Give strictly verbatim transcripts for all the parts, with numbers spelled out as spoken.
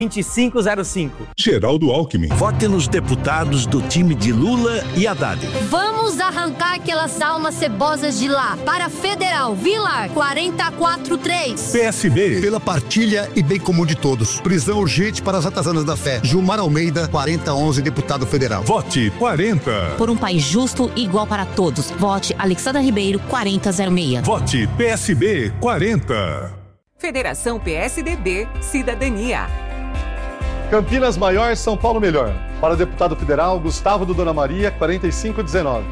vinte e cinco zero cinco. Geraldo Alckmin. Vote nos deputados do time de Lula e Haddad. Vamos arrancar aquelas almas cebosas de lá. Para Federal, Vilar, quarenta e quatro três. P S B. Pela partilha e bem comum de todos. Prisão urgente para as ratazanas da fé. Gilmar Almeida, quarenta onze, deputado federal. Vote quarenta. Por um país justo e igual para todos. Vote Alexandra Ribeiro, quarenta zero seis. Vote P S B quarenta. Federação P S D B, Cidadania. Campinas Maior, São Paulo Melhor. Para deputado federal, Gustavo do Dona Maria, quarenta e cinco dezenove.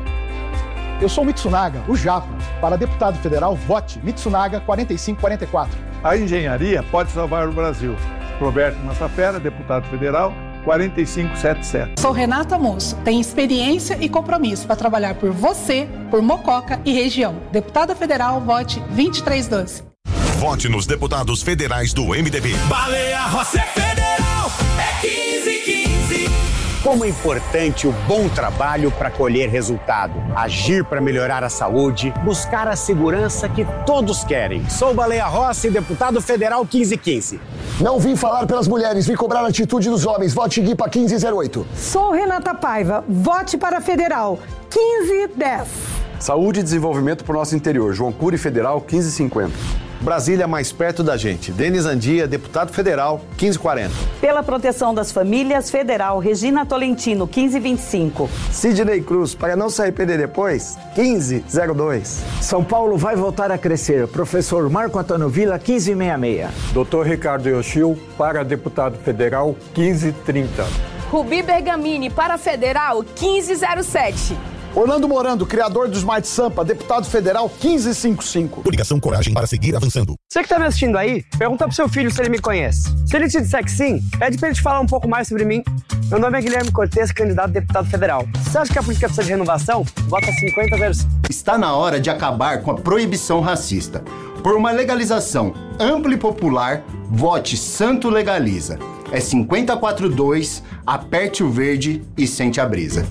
Eu sou o Mitsunaga, o Japa. Para deputado federal, vote Mitsunaga, quarenta e cinco quarenta e quatro. A engenharia pode salvar o Brasil. Roberto Massafera, deputado federal, quarenta e cinco setenta e sete. Sou Renata Moço, tenho experiência e compromisso para trabalhar por você, por Mococa e região. Deputada federal, vote vinte e três doze. Vote nos deputados federais do M D B. Baleia Rossi é federal, é quinze quinze. Como é importante o bom trabalho para colher resultado, agir para melhorar a saúde, buscar a segurança que todos querem. Sou Baleia Rossi, deputado federal quinze quinze. Não vim falar pelas mulheres, vim cobrar a atitude dos homens. Vote Guipa quinze zero oito. Sou Renata Paiva, vote para federal quinze dez. Saúde e desenvolvimento para o nosso interior. João Cury Federal quinze cinquenta. Brasília mais perto da gente. Denis Andia, deputado federal, quinze quarenta. Pela proteção das famílias, federal, Regina Tolentino, quinze vinte e cinco. Sidney Cruz, para não se arrepender depois, quinze zero dois. São Paulo vai voltar a crescer. Professor Marco Antônio Vila, quinze sessenta e seis. doutor Ricardo Yoshio, para deputado federal, quinze trinta. Rubi Bergamini, para federal, quinze zero sete. Orlando Morando, criador do Smart Sampa, deputado federal quinze cinquenta e cinco. Coligação Coragem para seguir avançando. Você que tá me assistindo aí, pergunta pro seu filho se ele me conhece. Se ele te disser que sim, pede pra ele te falar um pouco mais sobre mim. Meu nome é Guilherme Cortes, candidato a deputado federal. Você acha que a política precisa de renovação? Vota cinquenta zero cinco. Está na hora de acabar com a proibição racista. Por uma legalização ampla e popular, vote Santo Legaliza. É cinquenta e quatro dois, aperte o verde e sente a brisa.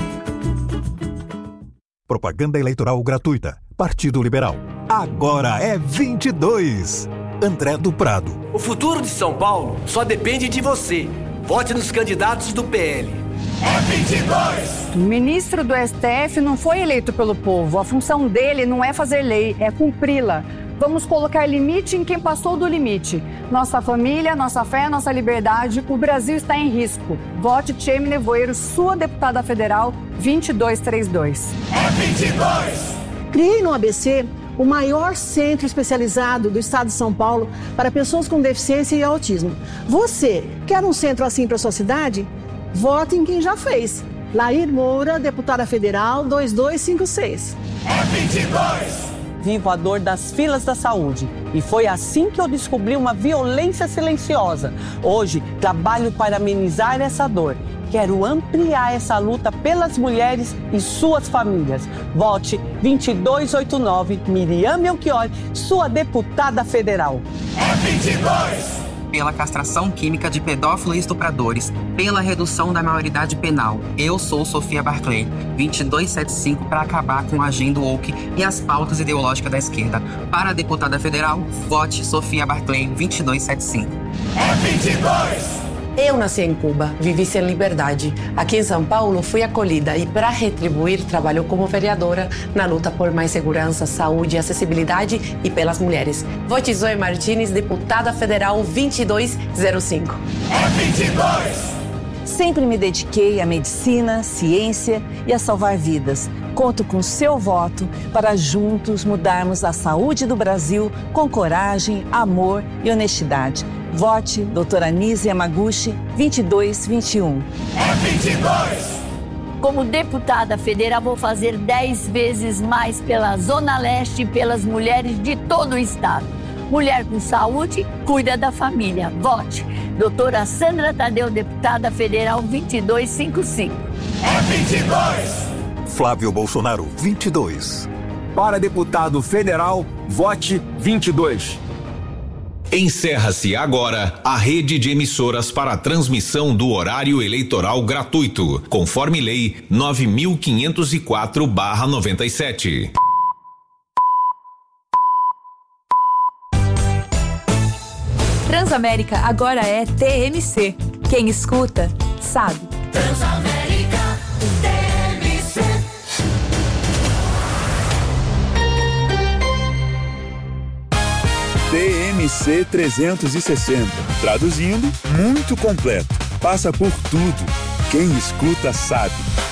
Propaganda eleitoral gratuita. Partido Liberal. Agora é vinte e dois. André do Prado. O futuro de São Paulo só depende de você. Vote nos candidatos do P L. É vinte e dois. O ministro do S T F não foi eleito pelo povo. A função dele não é fazer lei, é cumpri-la. Vamos colocar limite em quem passou do limite. Nossa família, nossa fé, nossa liberdade, o Brasil está em risco. Vote Tcheme Nevoeiro, sua deputada federal, vinte e dois trinta e dois. É vinte e dois. Criei no A B C o maior centro especializado do estado de São Paulo para pessoas com deficiência e autismo. Você quer um centro assim para sua cidade? Vote em quem já fez. Lair Moura, deputada federal, dois dois cinco seis. É vinte e dois. Vivo a dor das filas da saúde. E foi assim que eu descobri uma violência silenciosa. Hoje, trabalho para amenizar essa dor. Quero ampliar essa luta pelas mulheres e suas famílias. Vote vinte e dois oitenta e nove, Miriam Melchior, sua deputada federal. É vinte e dois. Pela castração química de pedófilos e estupradores, pela redução da maioridade penal. Eu sou Sofia Barclay, vinte e dois setenta e cinco, para acabar com a agenda woke e as pautas ideológicas da esquerda. Para a deputada federal, vote Sofia Barclay, vinte e dois setenta e cinco. É vinte e dois. Eu nasci em Cuba, vivi sem liberdade. Aqui em São Paulo fui acolhida e, para retribuir, trabalho como vereadora na luta por mais segurança, saúde e acessibilidade e pelas mulheres. Vote Zoe Martins, deputada federal vinte e dois zero cinco. É vinte e dois. Sempre me dediquei à medicina, ciência e a salvar vidas. Conto com seu voto para juntos mudarmos a saúde do Brasil com coragem, amor e honestidade. Vote doutora Nise Yamaguchi, vinte e dois vinte e um. É vinte e dois. Como deputada federal, vou fazer dez vezes mais pela Zona Leste e pelas mulheres de todo o estado. Mulher com saúde, cuida da família. Vote doutora Sandra Tadeu, deputada federal, vinte e dois cinquenta e cinco. É vinte e dois. Flávio Bolsonaro, vinte e dois. Para deputado federal, vote vinte e dois. Encerra-se agora a rede de emissoras para a transmissão do horário eleitoral gratuito, conforme lei nove mil quinhentos e quatro barra noventa e sete. Transamérica agora é T M C. Quem escuta, sabe. Transamérica, T M C. T M C trezentos e sessenta. Traduzindo, muito completo. Passa por tudo. Quem escuta sabe.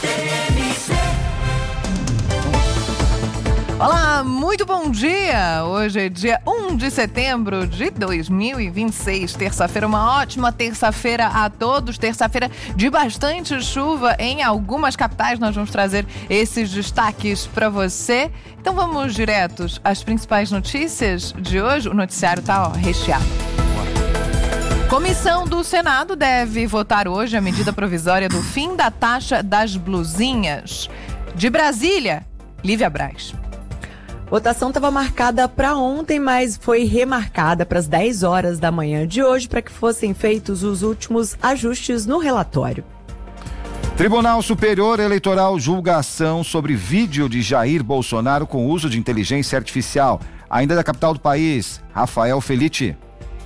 Olá, muito bom dia! Hoje é dia um de setembro de dois mil e vinte e seis, terça-feira, uma ótima terça-feira a todos, terça-feira de bastante chuva em algumas capitais, nós vamos trazer esses destaques para você. Então vamos diretos às principais notícias de hoje, o noticiário tá ó, recheado. Comissão do Senado deve votar hoje a medida provisória do fim da taxa das blusinhas. De Brasília, Lívia Braz. Votação estava marcada para ontem, mas foi remarcada para as dez horas da manhã de hoje para que fossem feitos os últimos ajustes no relatório. Tribunal Superior Eleitoral julga ação sobre vídeo de Jair Bolsonaro com uso de inteligência artificial. Ainda da capital do país, Rafael Felitti.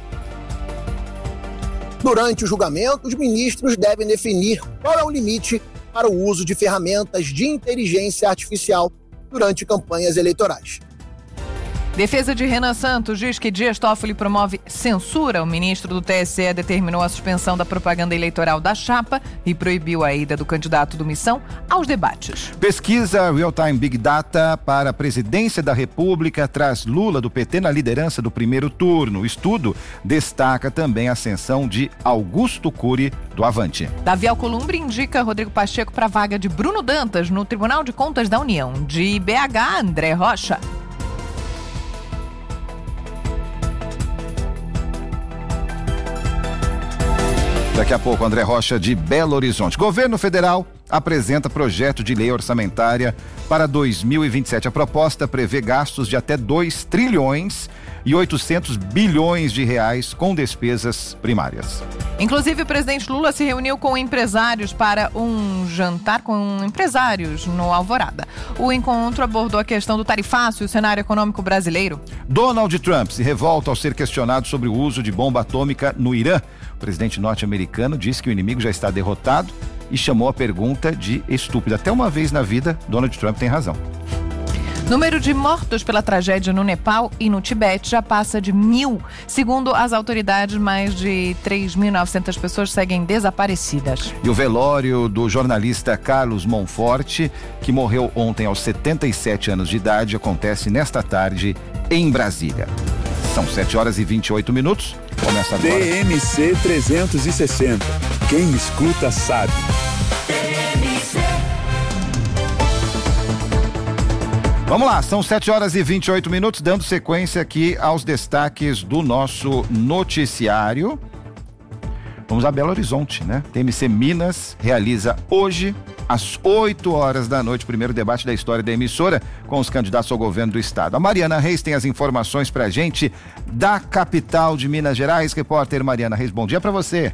Durante o julgamento, os ministros devem definir qual é o limite para o uso de ferramentas de inteligência artificial durante campanhas eleitorais. Defesa de Renan Santos diz que Dias Toffoli promove censura. O ministro do T S E determinou a suspensão da propaganda eleitoral da chapa e proibiu a ida do candidato do Missão aos debates. Pesquisa Real Time Big Data para a presidência da República traz Lula do P T na liderança do primeiro turno. O estudo destaca também a ascensão de Augusto Cury do Avante. Davi Alcolumbre indica Rodrigo Pacheco para a vaga de Bruno Dantas no Tribunal de Contas da União. De B H, André Rocha. Daqui a pouco, André Rocha, de Belo Horizonte. Governo Federal apresenta projeto de lei orçamentária para dois mil e vinte e sete. A proposta prevê gastos de até dois trilhões e oitocentos bilhões de reais com despesas primárias. Inclusive, o presidente Lula se reuniu com empresários para um jantar com empresários no Alvorada. O encontro abordou a questão do tarifácio e o cenário econômico brasileiro. Donald Trump se revolta ao ser questionado sobre o uso de bomba atômica no Irã. O presidente norte-americano disse que o inimigo já está derrotado e chamou a pergunta de estúpida. Até uma vez na vida, Donald Trump tem razão. Número de mortos pela tragédia no Nepal e no Tibete já passa de mil. Segundo as autoridades, mais de três mil e novecentas pessoas seguem desaparecidas. E o velório do jornalista Carlos Monforte, que morreu ontem aos setenta e sete anos de idade, acontece nesta tarde em Brasília. São sete horas e vinte e oito minutos. Começa agora. T M C trezentos e sessenta. Quem escuta sabe. Vamos lá, são sete horas e vinte e oito minutos, dando sequência aqui aos destaques do nosso noticiário. Vamos a Belo Horizonte, né? T M C Minas realiza hoje, às oito horas da noite, o primeiro debate da história da emissora com os candidatos ao governo do estado. A Mariana Reis tem as informações pra gente da capital de Minas Gerais. Repórter Mariana Reis, bom dia pra você.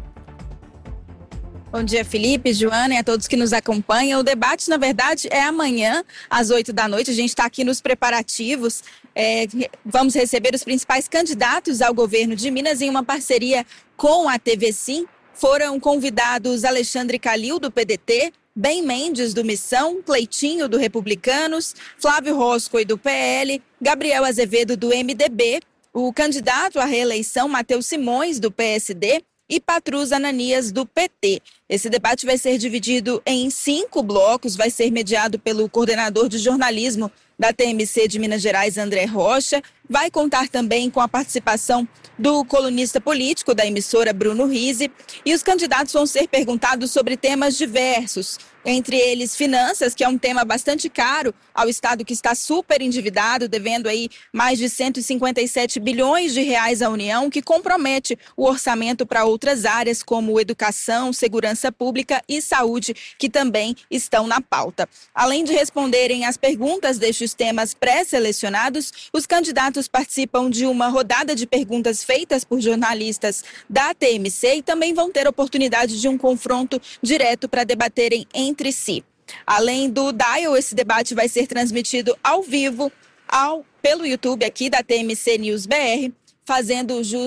Bom dia, Felipe, Joana e a todos que nos acompanham. O debate, na verdade, é amanhã, às oito da noite. A gente está aqui nos preparativos. É, vamos receber os principais candidatos ao governo de Minas em uma parceria com a T V Sim. Foram convidados Alexandre Calil, do P D T, Ben Mendes, do Missão, Cleitinho, do Republicanos, Flávio Roscoe, do P L, Gabriel Azevedo, do M D B, o candidato à reeleição, Matheus Simões, do P S D, e Patrus Ananias, do P T. Esse debate vai ser dividido em cinco blocos, vai ser mediado pelo coordenador de jornalismo da T M C de Minas Gerais, André Rocha. Vai contar também com a participação do colunista político da emissora, Bruno Rizzi. E os candidatos vão ser perguntados sobre temas diversos, entre eles finanças, que é um tema bastante caro ao Estado que está super endividado, devendo aí mais de cento e cinquenta e sete bilhões de reais à União, que compromete o orçamento para outras áreas como educação, segurança pública e saúde, que também estão na pauta. Além de responderem às perguntas destes temas pré-selecionados, os candidatos participam de uma rodada de perguntas feitas por jornalistas da T M C e também vão ter oportunidade de um confronto direto para debaterem entre si. Além do Dial, esse debate vai ser transmitido ao vivo ao, pelo YouTube aqui da T M C News B R, fazendo jus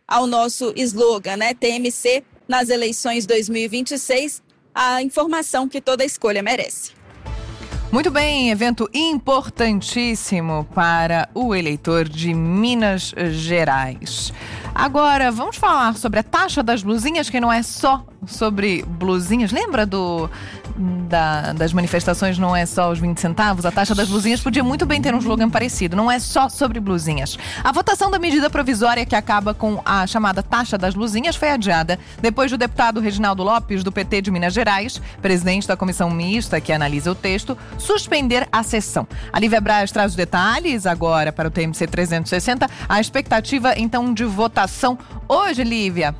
ao nosso slogan, né? T M C nas eleições dois mil e vinte e seis, a informação que toda escolha merece. Muito bem, evento importantíssimo para o eleitor de Minas Gerais. Agora, vamos falar sobre a taxa das blusinhas, que não é só sobre blusinhas. Lembra do, da, das manifestações, não é só os vinte centavos? A taxa das blusinhas podia muito bem ter um slogan parecido. Não é só sobre blusinhas. A votação da medida provisória que acaba com a chamada taxa das blusinhas foi adiada depois do deputado Reginaldo Lopes, do P T de Minas Gerais, presidente da comissão mista que analisa o texto, suspender a sessão. A Lívia Braz traz os detalhes agora para o T M C trezentos e sessenta. A expectativa, então, de votação hoje, Lívia.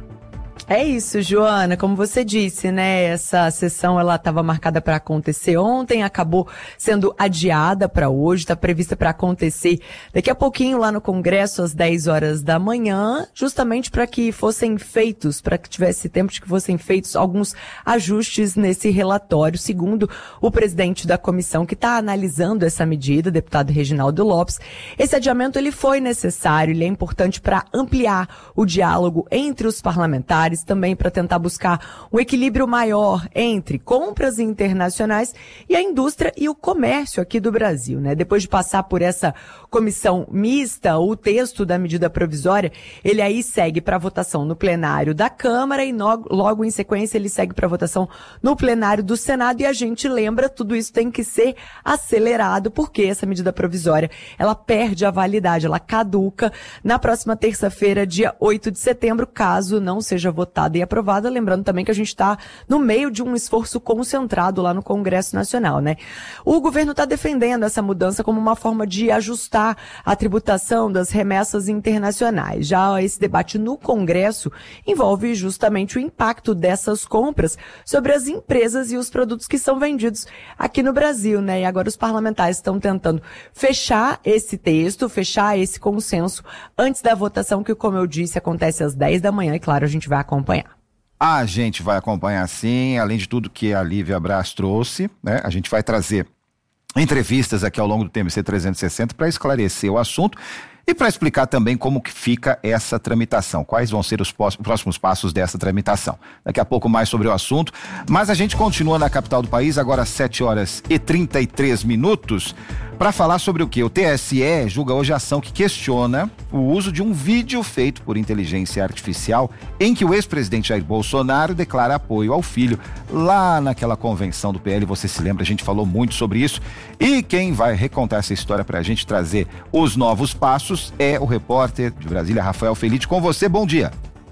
É isso, Joana, como você disse, né, essa sessão ela estava marcada para acontecer ontem, acabou sendo adiada para hoje, está prevista para acontecer daqui a pouquinho lá no Congresso às dez horas da manhã, justamente para que fossem feitos, para que tivesse tempo de que fossem feitos alguns ajustes nesse relatório, segundo o presidente da comissão que está analisando essa medida, o deputado Reginaldo Lopes. Esse adiamento ele foi necessário, ele é importante para ampliar o diálogo entre os parlamentares, também para tentar buscar um equilíbrio maior entre compras internacionais e a indústria e o comércio aqui do Brasil, né? Depois de passar por essa comissão mista, o texto da medida provisória, ele aí segue para votação no plenário da Câmara e no, logo em sequência ele segue para votação no plenário do Senado, e a gente lembra, tudo isso tem que ser acelerado porque essa medida provisória, ela perde a validade, ela caduca na próxima terça-feira, dia oito de setembro, caso não seja votada e aprovada, lembrando também que a gente está no meio de um esforço concentrado lá no Congresso Nacional, né? O governo está defendendo essa mudança como uma forma de ajustar a tributação das remessas internacionais. Já esse debate no Congresso envolve justamente o impacto dessas compras sobre as empresas e os produtos que são vendidos aqui no Brasil, né? E agora os parlamentares estão tentando fechar esse texto, fechar esse consenso antes da votação que, como eu disse, acontece às dez da manhã e, claro, a gente vai acompanhar. A gente vai acompanhar sim, além de tudo que a Lívia Braz trouxe, né? A gente vai trazer entrevistas aqui ao longo do T M C trezentos e sessenta para esclarecer o assunto e para explicar também como que fica essa tramitação, quais vão ser os próximos passos dessa tramitação. Daqui a pouco mais sobre o assunto, mas a gente continua na capital do país, agora às sete horas e trinta e três minutos, para falar sobre o que? O T S E julga hoje a ação que questiona o uso de um vídeo feito por inteligência artificial em que o ex-presidente Jair Bolsonaro declara apoio ao filho. Lá naquela convenção do P L, você se lembra, a gente falou muito sobre isso. E quem vai recontar essa história para a gente trazer os novos passos é o repórter de Brasília, Rafael Felite. Com você, bom dia.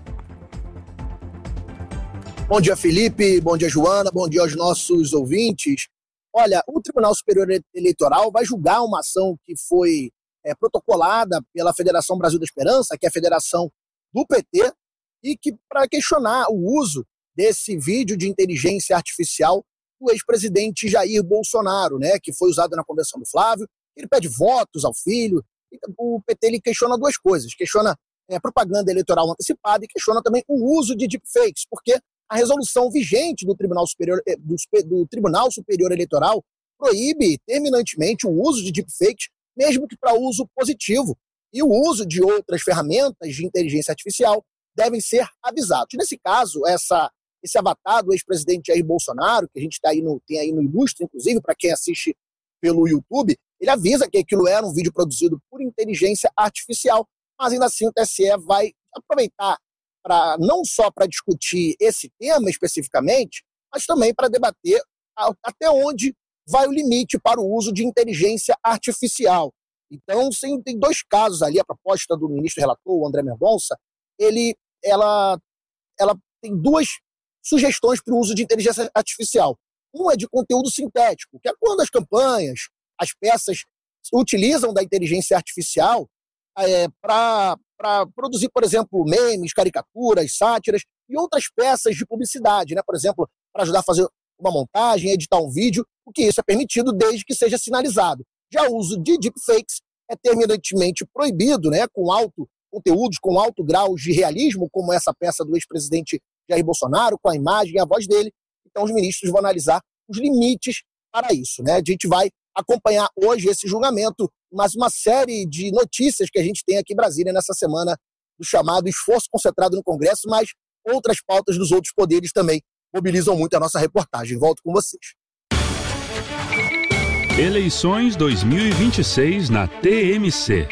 Bom dia, Felipe. Bom dia, Joana. Bom dia aos nossos ouvintes. Olha, o Tribunal Superior Eleitoral vai julgar uma ação que foi é, protocolada pela Federação Brasil da Esperança, que é a federação do P T, e que para questionar o uso desse vídeo de inteligência artificial do ex-presidente Jair Bolsonaro, né, que foi usado na convenção do Flávio. Ele pede votos ao filho. E o P T ele questiona duas coisas, questiona é, propaganda eleitoral antecipada e questiona também o uso de deepfakes, porque a resolução vigente do Tribunal Superior, do, do Tribunal Superior Eleitoral proíbe terminantemente o uso de deepfakes, mesmo que para uso positivo, e o uso de outras ferramentas de inteligência artificial devem ser avisados. Nesse caso, essa, esse avatar do ex-presidente Jair Bolsonaro, que a gente tá aí no, tem aí no Ilustre, inclusive, para quem assiste pelo YouTube, ele avisa que aquilo era um vídeo produzido por inteligência artificial, mas ainda assim o T S E vai aproveitar Pra, não só para discutir esse tema especificamente, mas também para debater a, até onde vai o limite para o uso de inteligência artificial. Então, sim, tem dois casos ali, a proposta do ministro relator, o André Mendonça, ele, ela, ela tem duas sugestões para o uso de inteligência artificial. Uma é de conteúdo sintético, que é quando as campanhas, as peças utilizam da inteligência artificial é, para para produzir, por exemplo, memes, caricaturas, sátiras e outras peças de publicidade, né? Por exemplo, para ajudar a fazer uma montagem, editar um vídeo, o que isso é permitido desde que seja sinalizado. Já o uso de deepfakes é terminantemente proibido, né? Com alto conteúdos, com alto grau de realismo, como essa peça do ex-presidente Jair Bolsonaro, com a imagem e a voz dele. Então os ministros vão analisar os limites para isso, né? A gente vai acompanhar hoje esse julgamento, mas uma série de notícias que a gente tem aqui em Brasília nessa semana do chamado esforço concentrado no Congresso, mas outras pautas dos outros poderes também mobilizam muito a nossa reportagem. Volto com vocês. Eleições dois mil e vinte e seis na T M C.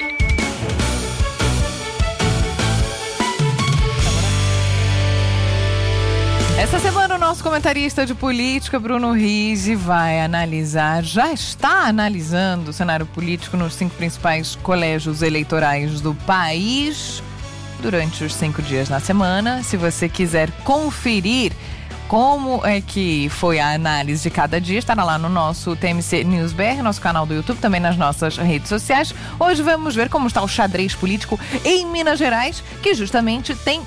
Essa semana o nosso comentarista de política, Bruno Rizzi, vai analisar, já está analisando o cenário político nos cinco principais colégios eleitorais do país durante os cinco dias na semana. Se você quiser conferir como é que foi a análise de cada dia, estará lá no nosso T M C News B R, nosso canal do YouTube, também nas nossas redes sociais. Hoje vamos ver como está o xadrez político em Minas Gerais, que justamente tem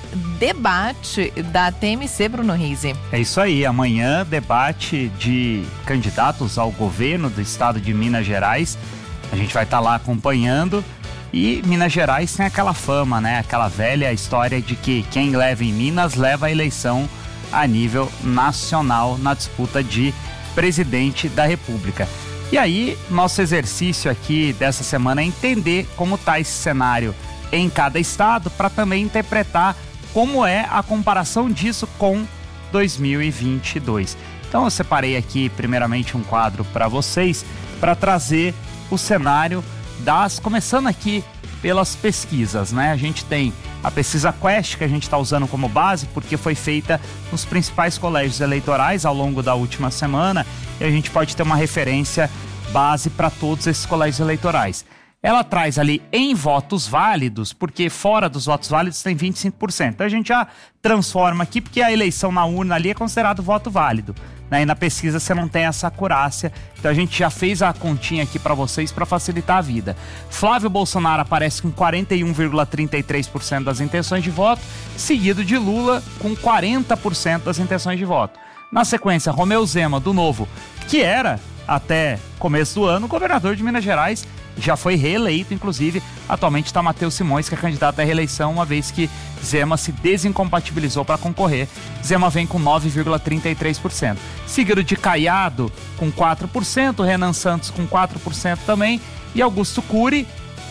debate da T M C, Bruno Rizzi. É isso aí, amanhã debate de candidatos ao governo do estado de Minas Gerais. A gente vai estar lá acompanhando. E Minas Gerais tem aquela fama, né? Aquela velha história de que quem leva em Minas leva a eleição a nível nacional na disputa de presidente da República. E aí, nosso exercício aqui dessa semana é entender como está esse cenário em cada estado, para também interpretar como é a comparação disso com dois mil e vinte e dois. Então eu separei aqui primeiramente um quadro para vocês, para trazer o cenário das, começando aqui pelas pesquisas, né? A gente tem a pesquisa Quest, que a gente está usando como base, porque foi feita nos principais colégios eleitorais ao longo da última semana, e a gente pode ter uma referência base para todos esses colégios eleitorais. Ela traz ali em votos válidos, porque fora dos votos válidos tem vinte e cinco por cento. Então a gente já transforma aqui, porque a eleição na urna ali é considerado voto válido, né? E na pesquisa você não tem essa acurácia. Então a gente já fez a continha aqui para vocês para facilitar a vida. Flávio Bolsonaro aparece com quarenta e um vírgula trinta e três por cento das intenções de voto, seguido de Lula com quarenta por cento das intenções de voto. Na sequência, Romeu Zema, do Novo, que era, até começo do ano, governador de Minas Gerais, já foi reeleito, inclusive. Atualmente está Matheus Simões, que é candidato à reeleição, uma vez que Zema se desincompatibilizou para concorrer. Zema vem com nove vírgula trinta e três por cento. Seguido de Caiado, com quatro por cento, Renan Santos com quatro por cento também, e Augusto Cury,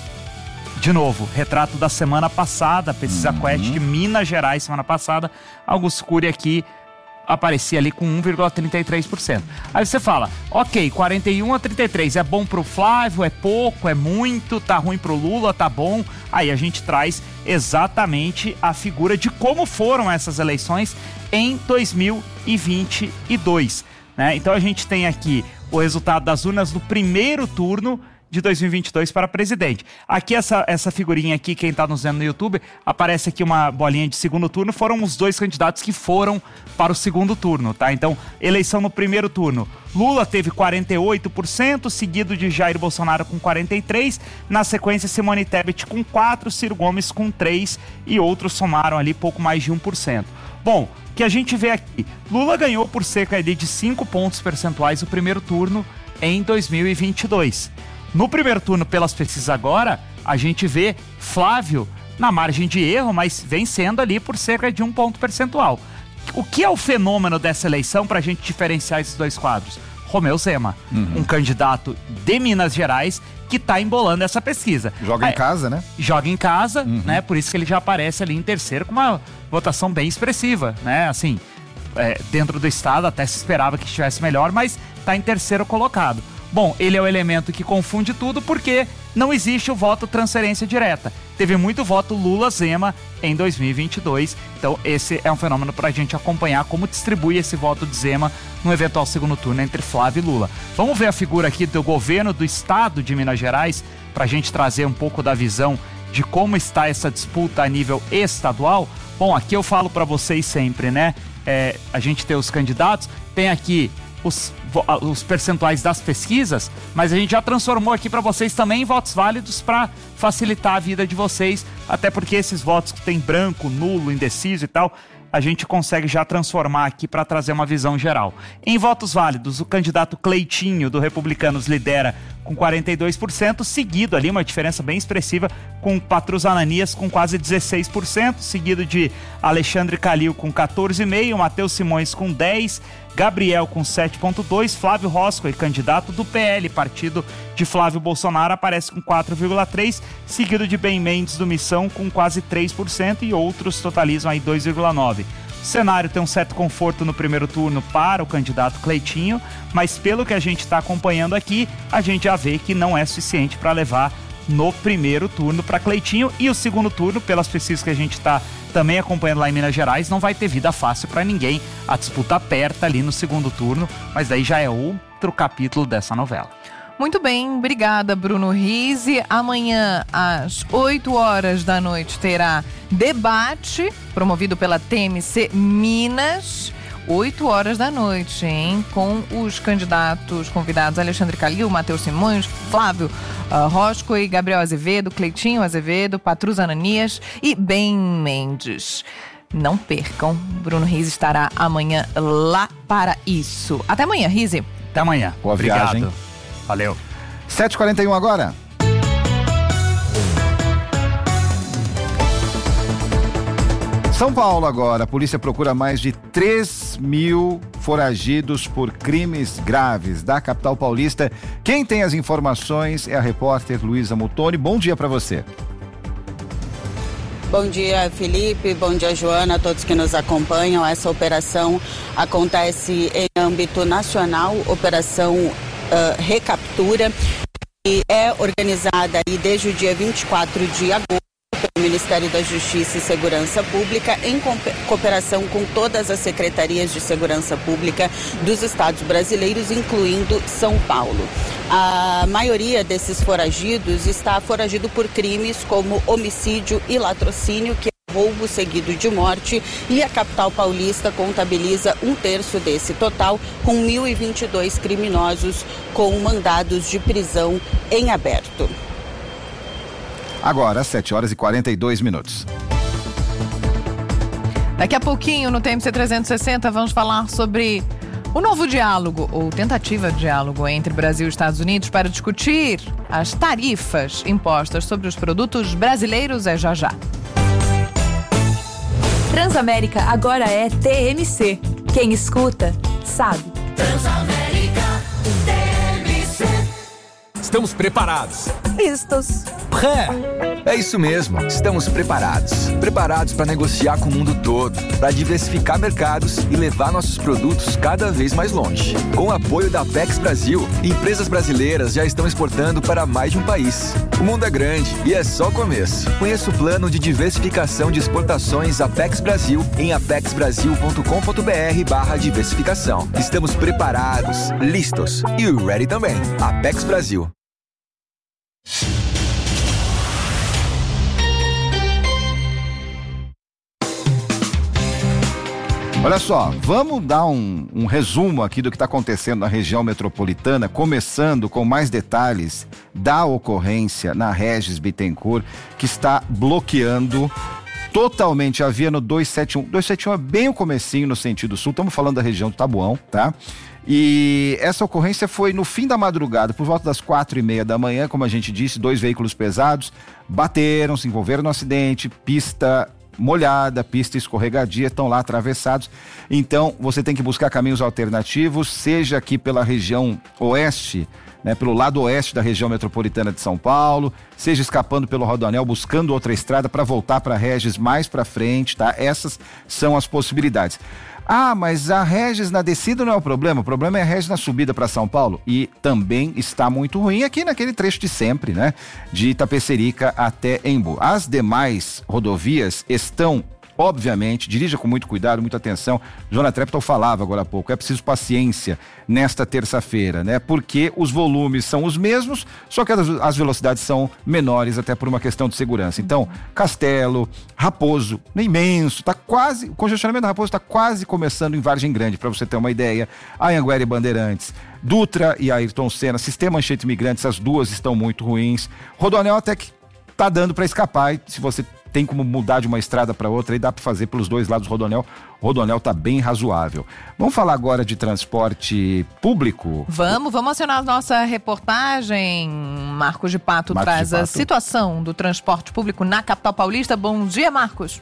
de novo, retrato da semana passada, pesquisa uhum. Quest de Minas Gerais, semana passada, Augusto Cury aqui aparecia ali com um vírgula trinta e três por cento. Aí você fala, ok, quarenta e um a trinta e três, é bom pro Flávio, é pouco, é muito, tá ruim pro Lula, tá bom? Aí a gente traz exatamente a figura de como foram essas eleições em dois mil e vinte e dois, né? Então a gente tem aqui o resultado das urnas do primeiro turno de dois mil e vinte e dois para presidente. Aqui essa, essa figurinha aqui, quem está nos vendo no YouTube, aparece aqui uma bolinha de segundo turno, foram os dois candidatos que foram para o segundo turno, tá? Então, eleição no primeiro turno, Lula teve quarenta e oito por cento, seguido de Jair Bolsonaro com quarenta e três por cento, na sequência Simone Tebet com quatro por cento, Ciro Gomes com três por cento e outros somaram ali pouco mais de um por cento. Bom, o que a gente vê aqui, Lula ganhou por cerca ali de cinco pontos percentuais o primeiro turno em dois mil e vinte e dois. No primeiro turno, pelas pesquisas agora, a gente vê Flávio na margem de erro, mas vencendo ali por cerca de um ponto percentual. O que é o fenômeno dessa eleição para a gente diferenciar esses dois quadros? Romeu Zema, uhum. um candidato de Minas Gerais que está embolando essa pesquisa. Joga Aí, em casa, né? Joga em casa, uhum. né? Por isso que ele já aparece ali em terceiro com uma votação bem expressiva, né? Assim, é, dentro do estado até se esperava que estivesse melhor, mas está em terceiro colocado. Bom, ele é o elemento que confunde tudo porque não existe o voto transferência direta. Teve muito voto Lula-Zema em dois mil e vinte e dois, então esse é um fenômeno para a gente acompanhar como distribui esse voto de Zema no eventual segundo turno entre Flávio e Lula. Vamos ver a figura aqui do governo do estado de Minas Gerais para a gente trazer um pouco da visão de como está essa disputa a nível estadual. Bom, aqui eu falo para vocês sempre, né? É, a gente tem os candidatos, tem aqui Os, os percentuais das pesquisas, mas a gente já transformou aqui para vocês também em votos válidos para facilitar a vida de vocês, até porque esses votos que tem branco, nulo, indeciso e tal, a gente consegue já transformar aqui para trazer uma visão geral. Em votos válidos, o candidato Cleitinho do Republicanos lidera com quarenta e dois por cento, seguido ali, uma diferença bem expressiva, com Patrus Ananias com quase dezesseis por cento, seguido de Alexandre Calil com quatorze vírgula cinco por cento, Matheus Simões com dez por cento, Gabriel com sete vírgula dois por cento, Flávio Roscoe, candidato do P L, partido de Flávio Bolsonaro, aparece com quatro vírgula três por cento, seguido de Ben Mendes do Missão com quase três por cento e outros totalizam aí dois vírgula nove por cento. O cenário tem um certo conforto no primeiro turno para o candidato Cleitinho, mas pelo que a gente está acompanhando aqui, a gente já vê que não é suficiente para levar no primeiro turno para Cleitinho, e o segundo turno, pelas pesquisas que a gente está também acompanhando lá em Minas Gerais, não vai ter vida fácil para ninguém. A disputa aperta ali no segundo turno, mas daí já é outro capítulo dessa novela. Muito bem, obrigada, Bruno Rizzi. Amanhã, às oito horas da noite, terá debate promovido pela T M C Minas. oito horas da noite, hein? Com os candidatos convidados Alexandre Calil, Matheus Simões, Flávio uh, Roscoe, Gabriel Azevedo, Cleitinho Azevedo, Patrus Ananias e Ben Mendes. Não percam, Bruno Rizzi estará amanhã lá para isso. Até amanhã, Rizzi. Até amanhã. Boa Obrigado. viagem. Valeu. sete e quarenta e um agora. São Paulo agora, a polícia procura mais de três mil foragidos por crimes graves da capital paulista. Quem tem as informações é a repórter Luísa Mutoni. Bom dia para você. Bom dia, Felipe. Bom dia, Joana, a todos que nos acompanham. Essa operação acontece em âmbito nacional, operação uh, Recaptura, e é organizada aí desde o dia vinte e quatro de agosto pelo Ministério da Justiça e Segurança Pública, em cooperação com todas as secretarias de segurança pública dos estados brasileiros, incluindo São Paulo. A maioria desses foragidos está foragido por crimes como homicídio e latrocínio, que é roubo seguido de morte, e a capital paulista contabiliza um terço desse total, com mil e vinte e dois criminosos com mandados de prisão em aberto. Agora, sete horas e quarenta e dois minutos. Daqui a pouquinho, no T M C trezentos e sessenta, vamos falar sobre o novo diálogo, ou tentativa de diálogo, entre Brasil e Estados Unidos para discutir as tarifas impostas sobre os produtos brasileiros. É já já. Transamérica agora é T M C. Quem escuta, sabe. Transamérica T M C. Estamos preparados. Listos. Pré. É isso mesmo, estamos preparados. Preparados para negociar com o mundo todo, para diversificar mercados e levar nossos produtos cada vez mais longe. Com o apoio da Apex Brasil, empresas brasileiras já estão exportando para mais de um país. O mundo é grande e é só o começo. Conheça o plano de diversificação de exportações Apex Brasil em apexbrasil.com.br barra diversificação. Estamos preparados, listos e ready também. Apex Brasil. Olha só, vamos dar um, um resumo aqui do que está acontecendo na região metropolitana, começando com mais detalhes da ocorrência na Regis Bittencourt, que está bloqueando totalmente a via no duzentos e setenta e um. duzentos e setenta e um é bem o comecinho no sentido sul, estamos falando da região do Taboão, tá? E essa ocorrência foi no fim da madrugada, por volta das quatro e meia da manhã, como a gente disse, dois veículos pesados bateram, se envolveram no acidente, pista molhada, pista escorregadia, estão lá atravessados. Então você tem que buscar caminhos alternativos, seja aqui pela região oeste, né, pelo lado oeste da região metropolitana de São Paulo, seja escapando pelo Rodoanel, buscando outra estrada para voltar para Regis mais para frente, tá? Essas são as possibilidades. Ah, mas a Regis na descida não é o problema, o problema é a Regis na subida para São Paulo, e também está muito ruim aqui naquele trecho de sempre, né? De Itapecerica até Embu. As demais rodovias estão, obviamente, dirija com muito cuidado, muita atenção. Joana Treptow falava agora há pouco, é preciso paciência nesta terça-feira, né? Porque os volumes são os mesmos, só que as, as velocidades são menores, até por uma questão de segurança. Então, Castelo, Raposo, imenso, tá quase, o congestionamento da Raposo está quase começando em Vargem Grande, para você ter uma ideia. Anhanguera e Bandeirantes, Dutra e Ayrton Senna, Sistema Anchieta Imigrantes, as duas estão muito ruins. Rodoanel até que tá dando para escapar, e se você tem como mudar de uma estrada para outra e dá para fazer pelos dois lados do Rodoanel. O Rodoanel tá bem razoável. Vamos falar agora de transporte público? Vamos, vamos acionar a nossa reportagem. Marcos de Pato Marcos traz de Pato. a situação do transporte público na capital paulista. Bom dia, Marcos.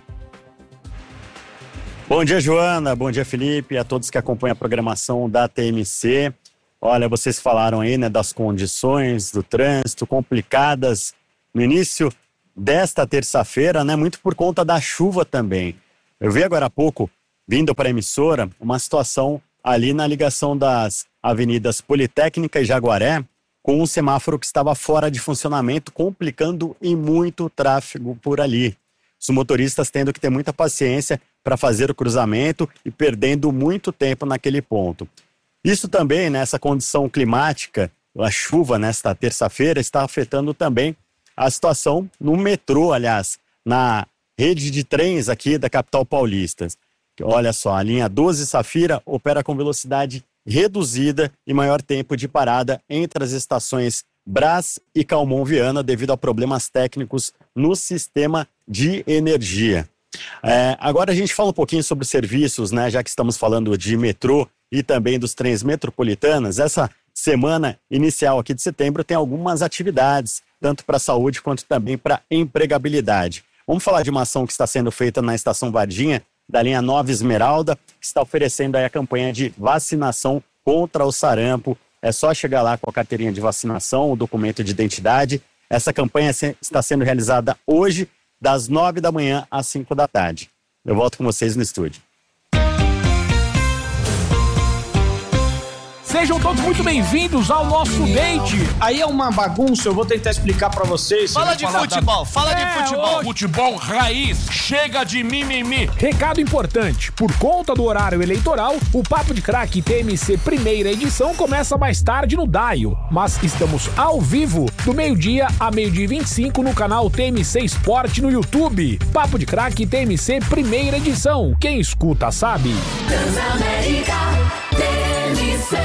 Bom dia, Joana. Bom dia, Felipe. A todos que acompanham a programação da T M C. Olha, vocês falaram aí, né, das condições do trânsito complicadas no início desta terça-feira, né, muito por conta da chuva também. Eu vi agora há pouco, vindo para a emissora, uma situação ali na ligação das avenidas Politécnica e Jaguaré, com um semáforo que estava fora de funcionamento, complicando e muito tráfego por ali. Os motoristas tendo que ter muita paciência para fazer o cruzamento e perdendo muito tempo naquele ponto. Isso também, nessa condição climática, a chuva nesta terça-feira está afetando também a situação no metrô, aliás, na rede de trens aqui da capital paulista. Olha só, a linha doze Safira opera com velocidade reduzida e maior tempo de parada entre as estações Brás e Calmon Viana devido a problemas técnicos no sistema de energia. É, agora a gente fala um pouquinho sobre serviços, né, já que estamos falando de metrô e também dos trens metropolitanos. Essa semana inicial aqui de setembro tem algumas atividades, tanto para a saúde quanto também para empregabilidade. Vamos falar de uma ação que está sendo feita na Estação Varginha, da linha Nova Esmeralda, que está oferecendo aí a campanha de vacinação contra o sarampo. É só chegar lá com a carteirinha de vacinação, o documento de identidade. Essa campanha está sendo realizada hoje, das nove da manhã às cinco da tarde. Eu volto com vocês no estúdio. Sejam todos muito bem-vindos ao nosso date. Aí é uma bagunça, eu vou tentar explicar pra vocês. Fala de futebol, da... fala é, de futebol. Ô, futebol raiz, chega de mimimi. Recado importante, por conta do horário eleitoral, o Papo de Craque T M C primeira edição começa mais tarde no Daio. Mas estamos ao vivo, do meio-dia a meio-dia e vinte e cinco no canal T M C Esporte no YouTube. Papo de Craque T M C primeira edição, quem escuta sabe. Transamérica T M C.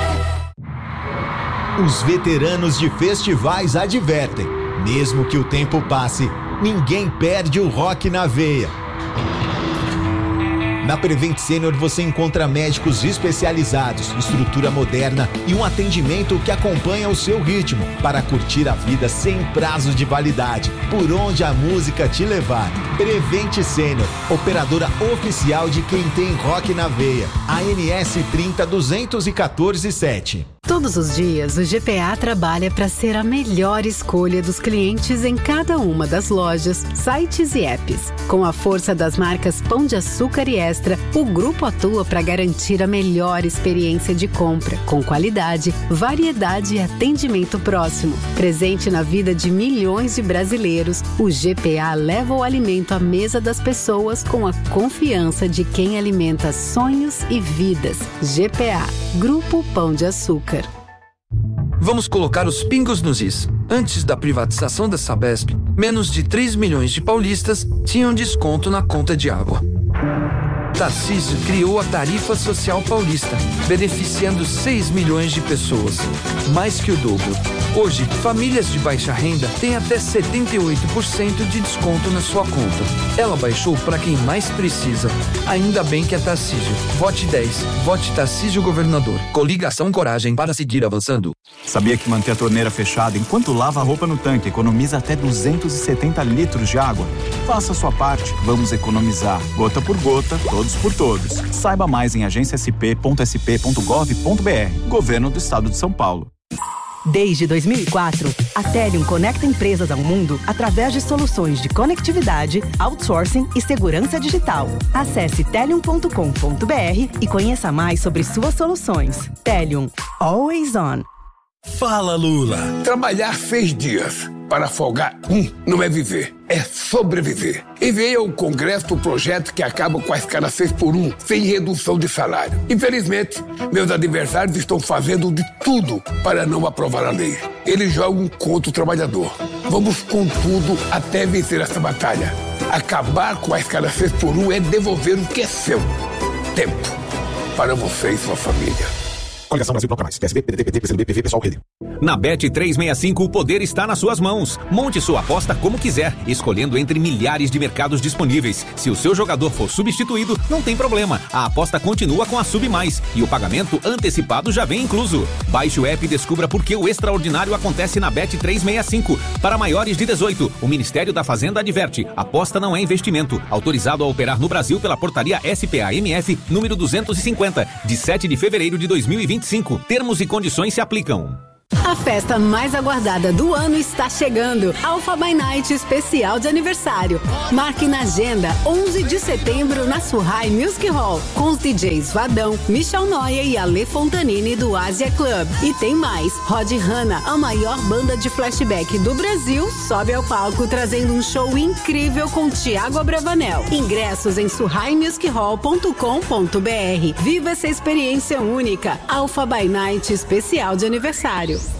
Os veteranos de festivais advertem: mesmo que o tempo passe, ninguém perde o rock na veia. Na Prevent Senior você encontra médicos especializados, estrutura moderna e um atendimento que acompanha o seu ritmo para curtir a vida sem prazo de validade, por onde a música te levar. Prevent Senior, operadora oficial de quem tem rock na veia. A N S trinta duzentos e quatorze sete. Todos os dias, o G P A trabalha para ser a melhor escolha dos clientes em cada uma das lojas, sites e apps. Com a força das marcas Pão de Açúcar e Extra, o grupo atua para garantir a melhor experiência de compra, com qualidade, variedade e atendimento próximo. Presente na vida de milhões de brasileiros, o G P A leva o alimento à mesa das pessoas com a confiança de quem alimenta sonhos e vidas. G P A, Grupo Pão de Açúcar. Vamos colocar os pingos nos is. Antes da privatização da Sabesp, menos de três milhões de paulistas tinham desconto na conta de água. Tarcísio criou a Tarifa Social Paulista, beneficiando seis milhões de pessoas, mais que o dobro. Hoje, famílias de baixa renda têm até setenta e oito por cento de desconto na sua conta. Ela baixou para quem mais precisa. Ainda bem que é Tarcísio. Vote dez. Vote Tarcísio Governador. Coligação Coragem para seguir avançando. Sabia que manter a torneira fechada enquanto lava a roupa no tanque economiza até duzentos e setenta litros de água? Faça a sua parte. Vamos economizar. Gota por gota, todos por todos. Saiba mais em agência s p ponto s p ponto gov ponto b r. Governo do Estado de São Paulo. Desde dois mil e quatro, a Telium conecta empresas ao mundo através de soluções de conectividade, outsourcing e segurança digital. Acesse telium ponto com ponto b r e conheça mais sobre suas soluções. Telium, always on. Fala, Lula. Trabalhar seis dias para folgar um não é viver, é sobreviver. Enviei ao Congresso o projeto que acaba com a escala seis por um, sem redução de salário. Infelizmente, meus adversários estão fazendo de tudo para não aprovar a lei. Eles jogam contra o trabalhador. Vamos com tudo até vencer essa batalha. Acabar com a escala seis por um é devolver o que é seu. Tempo para você e sua família. Coligação Brasil Bloco Mais. P S B, P D T, P T, P C B, P V, Pessoal, Rede. Na Bet trezentos e sessenta e cinco, o poder está nas suas mãos. Monte sua aposta como quiser, escolhendo entre milhares de mercados disponíveis. Se o seu jogador for substituído, não tem problema. A aposta continua com a Sub Mais e o pagamento antecipado já vem incluso. Baixe o app e descubra por que o extraordinário acontece na Bet trezentos e sessenta e cinco. Para maiores de dezoito, o Ministério da Fazenda adverte: aposta não é investimento. Autorizado a operar no Brasil pela portaria S P A M F número duzentos e cinquenta, de sete de fevereiro de dois mil e vinte e cinco. Termos e condições se aplicam. A festa mais aguardada do ano está chegando. Alpha by Night especial de aniversário. Marque na agenda onze de setembro na Surrai Music Hall, com os D Js Vadão, Michel Noia e Ale Fontanini do Asia Club. E tem mais. Rod Hanna, a maior banda de flashback do Brasil, sobe ao palco trazendo um show incrível com Thiago Abravanel. Ingressos em surrai music hall ponto com ponto b r. Viva essa experiência única. Alpha by Night especial de aniversário.